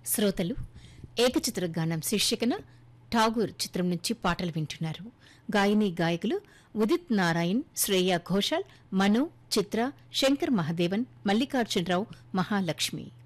శ్రోతలు ఏకచిత్ర గానం శీర్షికన ఠాగూర్ చిత్రం నుంచి పాటలు వింటున్నారు. గాయని గాయకులు ఉదిత్ నారాయణ్, శ్రేయా ఘోషాల్, మను, చిత్ర, శంకర్ మహాదేవన్, మల్లికార్జునరావు, మహాలక్ష్మి.